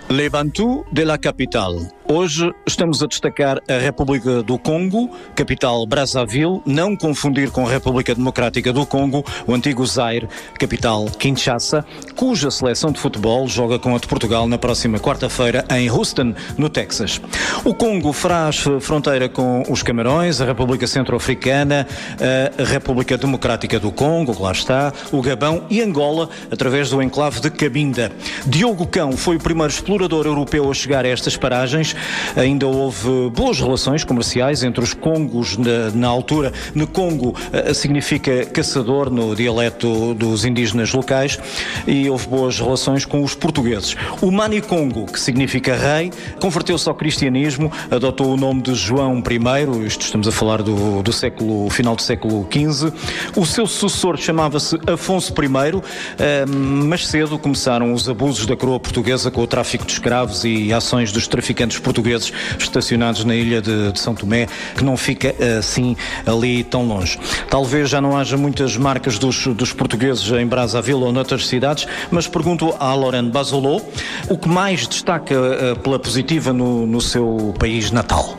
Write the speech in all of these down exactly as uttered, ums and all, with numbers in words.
Les Bantous de la Capitale. Hoje estamos a destacar a República do Congo, capital Brazzaville, não confundir com a República Democrática do Congo, o antigo Zaire, capital Kinshasa, cuja seleção de futebol joga com a de Portugal na próxima quarta-feira em Houston, no Texas. O Congo faz fronteira com os Camarões, a República Centro-Africana, a República Democrática do Congo, lá está, o Gabão e Angola, através do enclave de Cabinda. Diogo Cão foi o primeiro explorador europeu a chegar a estas paragens. Ainda houve boas relações comerciais entre os Congos na, na altura. No Congo uh, significa caçador no dialeto dos indígenas locais, e houve boas relações com os portugueses. O Mani Congo, que significa rei, converteu-se ao cristianismo, adotou o nome de João I, isto estamos a falar do, do século, final do século quinze. O seu sucessor chamava-se Afonso I, uh, mas cedo começaram os abusos da coroa portuguesa com o tráfico de escravos e ações dos traficantes portugueses estacionados na ilha de, de São Tomé, que não fica assim ali tão longe. Talvez já não haja muitas marcas dos, dos portugueses em Brazzaville ou noutras cidades, mas pergunto à Lorraine Bazolo o que mais destaca uh, pela positiva no, no seu país natal.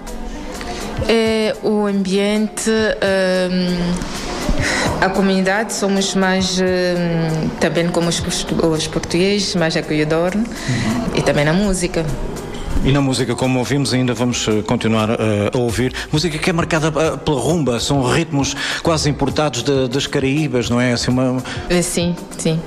É o ambiente, um, a comunidade, somos mais, um, também como os, os portugueses, mais acolhedor, uhum. E também na música. E na música, como ouvimos, ainda vamos continuar uh, a ouvir. Música que é marcada uh, pela rumba, são ritmos quase importados de, das Caraíbas, não é? Assim, uma... Sim, sim.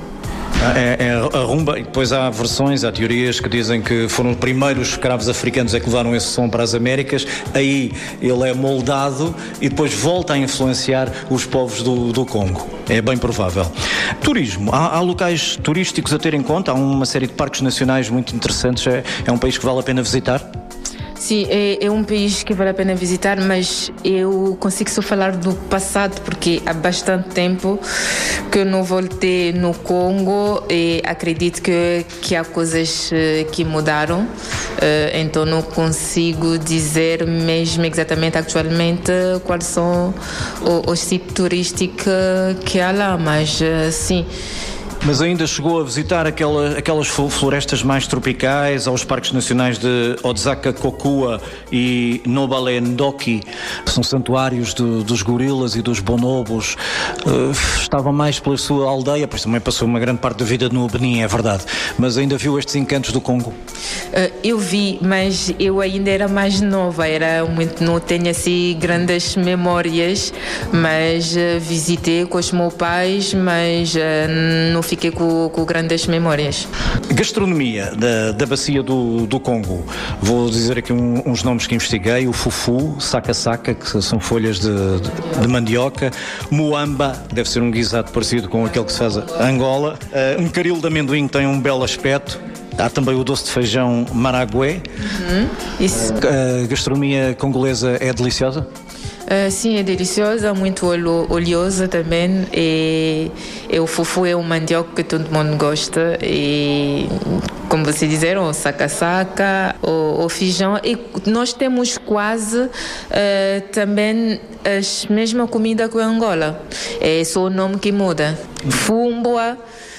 É, é a rumba, e depois há versões, há teorias que dizem que foram os primeiros escravos africanos a que levaram esse som para as Américas. Aí ele é moldado e depois volta a influenciar os povos do, do Congo. É bem provável. Turismo. Há, há locais turísticos a ter em conta, há uma série de parques nacionais muito interessantes. É, é um país que vale a pena visitar? Sim, é, é um país que vale a pena visitar, mas eu consigo só falar do passado, porque há bastante tempo que eu não voltei no Congo e acredito que, que há coisas que mudaram, então não consigo dizer mesmo exatamente atualmente quais são os sítios turísticos que há lá, mas sim. Mas ainda chegou a visitar aquela, aquelas florestas mais tropicais, aos parques nacionais de Odzaka-Kokua e Nobale-Ndoki, são santuários de, dos gorilas e dos bonobos. Uh, estava mais pela sua aldeia, pois também passou uma grande parte da vida no Benin, é verdade, mas ainda viu estes encantos do Congo? Uh, eu vi, mas eu ainda era mais nova, era muito, não tenho assim grandes memórias, mas uh, visitei com os meus pais, mas uh, não fiquei com, com grandes memórias. Gastronomia da, da bacia do, do Congo. Vou dizer aqui um, uns nomes que investiguei: o fufu, saca-saca, que são folhas de, de, de mandioca, muamba, deve ser um guisado parecido com aquele que se faz a Angola, uh, um caril de amendoim que tem um belo aspecto. Há também o doce de feijão maragué. Uhum, isso. A gastronomia congolesa é deliciosa? Uh, sim, é deliciosa, muito oleosa também, e, e o fufu é um mandioca que todo mundo gosta, e como vocês disseram, o saca-saca, o, o feijão, e nós temos quase uh, também a mesma comida que a Angola, é só o nome que muda, fumboa,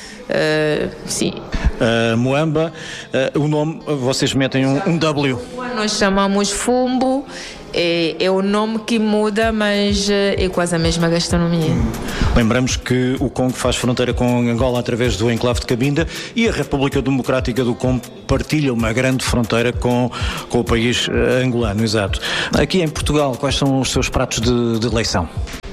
uh, sim. Uh, Muamba, uh, o nome, vocês metem um, um W. Nós chamamos fumbo, é, é o nome que muda, mas é quase a mesma gastronomia. Lembramos que o Congo faz fronteira com Angola através do enclave de Cabinda, e a República Democrática do Congo partilha uma grande fronteira com, com o país uh, angolano, exato. Aqui em Portugal, quais são os seus pratos de, de eleição?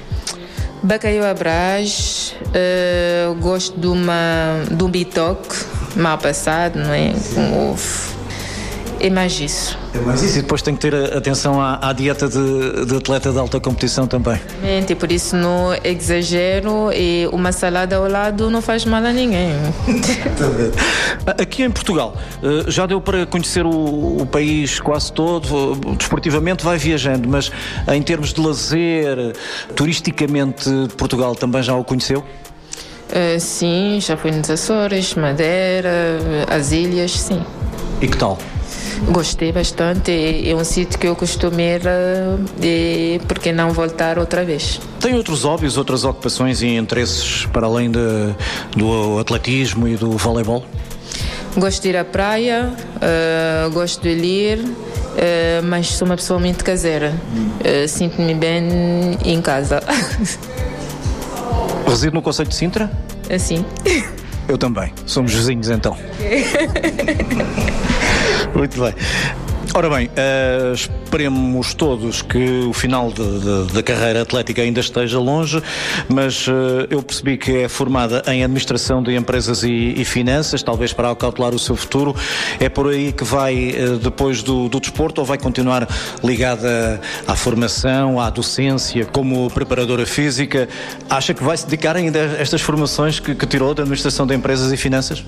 Bacalhau à Brás, uh, gosto de, uma, de um bitoque mal passado, não é? Com ovo. É mais isso. É mais isso. E depois tem que ter atenção à, à dieta de, de atleta de alta competição também. E por isso não exagero, e uma salada ao lado não faz mal a ninguém. Aqui em Portugal, já deu para conhecer o, o país quase todo, desportivamente vai viajando, mas em termos de lazer, turisticamente, Portugal também já o conheceu? Uh, sim, já fui nos Açores, Madeira, as ilhas, sim. E que tal? Gostei bastante, é um sítio que eu costumo ir, e por que não voltar outra vez? Tem outros hobbies, outras ocupações e interesses para além de, do atletismo e do voleibol? Gosto de ir à praia, uh, gosto de ler, uh, mas sou uma pessoa muito caseira. Uh, sinto-me bem em casa. Reside no concelho de Sintra? Assim. Eu também. Somos vizinhos, então. Muito bem. Ora bem, uh, esperemos todos que o final de, de, da carreira atlética ainda esteja longe, mas uh, eu percebi que é formada em Administração de Empresas e, e Finanças, talvez para acautelar o seu futuro. É por aí que vai uh, depois do, do desporto, ou vai continuar ligada à formação, à docência, como preparadora física? Acha que vai se dedicar ainda a estas formações que, que tirou da Administração de Empresas e Finanças?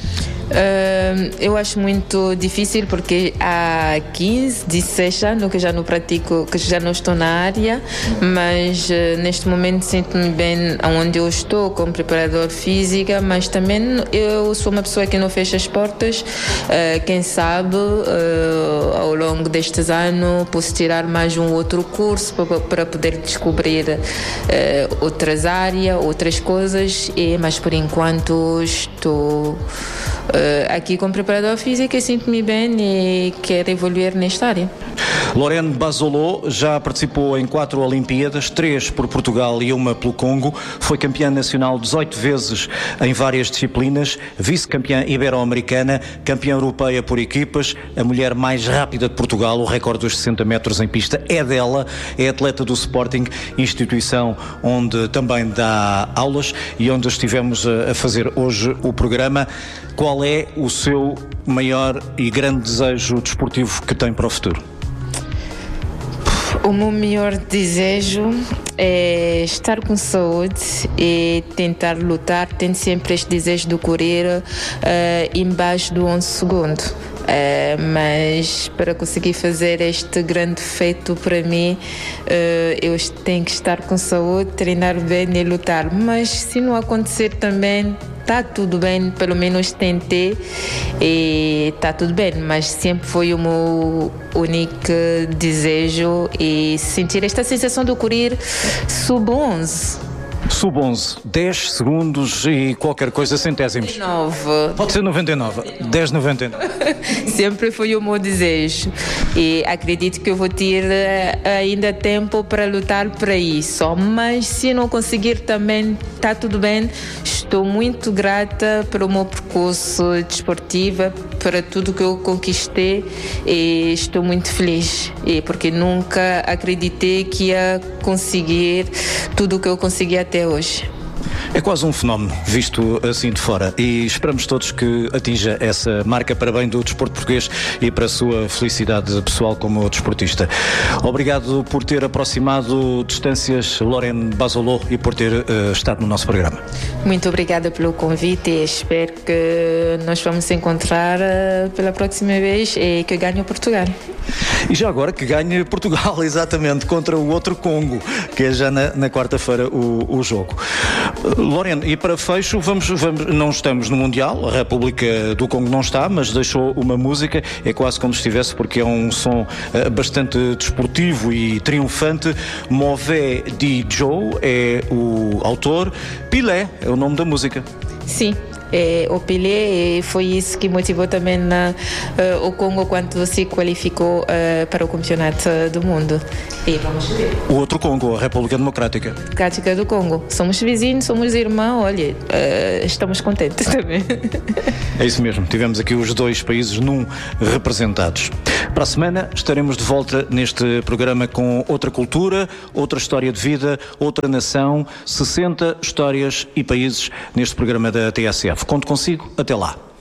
Uh, eu acho muito difícil porque há quinze, dezesseis anos que já não pratico, que já não estou na área, mas uh, neste momento sinto-me bem onde eu estou como preparador física, mas também eu sou uma pessoa que não fecha as portas. Uh, quem sabe uh, ao longo destes anos posso tirar mais um outro curso para, para poder descobrir uh, outras áreas, outras coisas, e, mas por enquanto estou Uh, aqui como preparador físico e sinto-me bem e quero evoluir nesta área. Lorene Basolot já participou em quatro Olimpíadas, três por Portugal e uma pelo Congo. Foi campeã nacional dezoito vezes em várias disciplinas, vice-campeã ibero-americana, campeã europeia por equipas, a mulher mais rápida de Portugal. O recorde dos sessenta metros em pista é dela, é atleta do Sporting, instituição onde também dá aulas e onde estivemos a fazer hoje o programa. Qual é o seu maior e grande desejo desportivo que tem para o futuro? O meu maior desejo é estar com saúde e tentar lutar. Tenho sempre este desejo de correr uh, embaixo do onze segundo. Uh, mas para conseguir fazer este grande feito para mim, uh, eu tenho que estar com saúde, treinar bem e lutar. Mas se não acontecer também, está tudo bem, pelo menos tentei e está tudo bem, mas sempre foi o meu único desejo e sentir esta sensação de correr sub onze. Sub onze, dez segundos e qualquer coisa, centésimos. nove. Pode ser noventa e nove, dez noventa e nove. Sempre foi o meu desejo e acredito que eu vou ter ainda tempo para lutar para isso, mas se não conseguir também está tudo bem. Estou muito grata pelo meu percurso desportivo, para tudo que eu conquistei e estou muito feliz e porque nunca acreditei que ia conseguir tudo o que eu consegui até hoje. É quase um fenómeno, visto assim de fora, e esperamos todos que atinja essa marca para bem do desporto português e para a sua felicidade pessoal como desportista. Obrigado por ter aproximado distâncias, Lorene Basolot, e por ter uh, estado no nosso programa. Muito obrigada pelo convite e espero que nós vamos encontrar uh, pela próxima vez e que ganhe o Portugal. E já agora que ganhe Portugal, exatamente, contra o outro Congo, que é já na, na quarta-feira o, o jogo. Lorene, e para fecho, vamos, vamos, não estamos no Mundial, a República do Congo não está, mas deixou uma música, é quase como se estivesse, porque é um som uh, bastante desportivo e triunfante. Mauvais Di Joe é o autor, Pelé é o nome da música. Sim. É, o Pelé, foi isso que motivou também na, uh, o Congo quando se qualificou uh, para o campeonato do mundo. E vamos ver. O outro Congo, a República Democrática. Democrática do Congo. Somos vizinhos, somos irmãos, olha, uh, estamos contentes também. É isso mesmo, tivemos aqui os dois países num representados. Para a semana estaremos de volta neste programa com outra cultura, outra história de vida, outra nação, sessenta histórias e países neste programa da T S F. Conto consigo, até lá.